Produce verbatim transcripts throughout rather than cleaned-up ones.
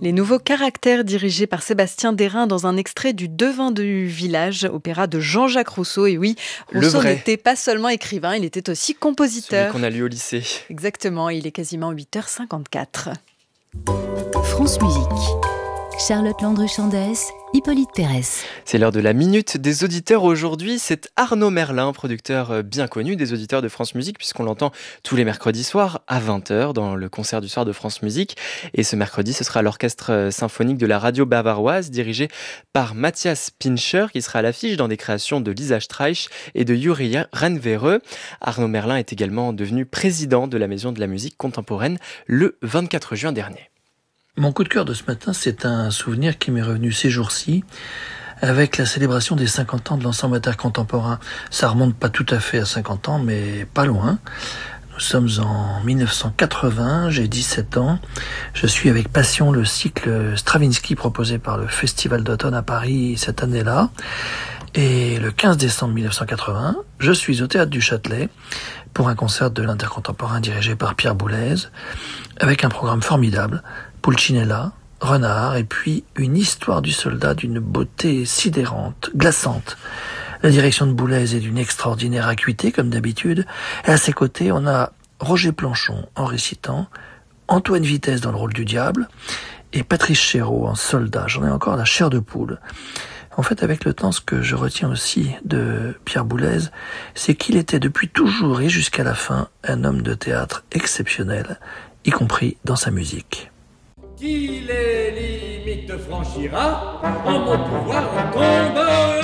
Les nouveaux caractères dirigés par Sébastien Derain dans un extrait du Devin du village, opéra de Jean-Jacques Rousseau. Et oui, Le Rousseau vrai. n'était pas seulement écrivain, il était aussi Celui compositeur. qu'on a lu au lycée. Exactement, il est quasiment huit heures cinquante-quatre. France Musique. Charlotte Landru-Chandès, Hippolyte Thérès. C'est l'heure de la minute des auditeurs. Aujourd'hui, c'est Arnaud Merlin, producteur bien connu des auditeurs de France Musique, puisqu'on l'entend tous les mercredis soirs à vingt heures dans le concert du soir de France Musique. Et ce mercredi, ce sera l'orchestre symphonique de la radio bavaroise, dirigé par Matthias Pincher, qui sera à l'affiche dans des créations de Lisa Streich et de Yuri Renvereux. Arnaud Merlin est également devenu président de la Maison de la musique contemporaine le vingt-quatre juin dernier. Mon coup de cœur de ce matin, c'est un souvenir qui m'est revenu ces jours-ci avec la célébration des cinquante ans de l'ensemble d'art contemporain. Ça remonte pas tout à fait à cinquante ans, mais pas loin. Nous sommes en mille neuf cent quatre-vingts, j'ai dix-sept ans. Je suis avec passion le cycle Stravinsky proposé par le Festival d'automne à Paris cette année-là. Et le quinze décembre mille neuf cent quatre-vingts, je suis au Théâtre du Châtelet pour un concert de l'intercontemporain dirigé par Pierre Boulez, avec un programme formidable, Pulcinella, Renard, et puis une histoire du soldat d'une beauté sidérante, glaçante. La direction de Boulez est d'une extraordinaire acuité, comme d'habitude, et à ses côtés, on a Roger Planchon en récitant, Antoine Vitesse dans le rôle du diable, et Patrice Chéreau en soldat. J'en ai encore la chair de poule. En fait, avec le temps, ce que je retiens aussi de Pierre Boulez, c'est qu'il était depuis toujours et jusqu'à la fin un homme de théâtre exceptionnel, y compris dans sa musique. Qui les limites franchira, en mon pouvoir tombera.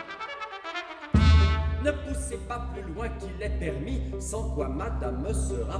Ne poussez pas plus loin qu'il est permis, sans quoi madame sera